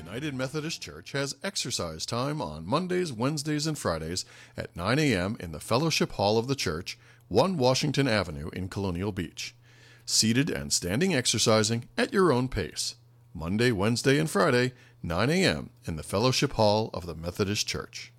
United Methodist Church has exercise time on Mondays, Wednesdays, and Fridays at 9 a.m. in the Fellowship Hall of the church, 1 Washington Avenue in Colonial Beach. Seated and standing exercising at your own pace. Monday, Wednesday, and Friday, 9 a.m. in the Fellowship Hall of the Methodist Church.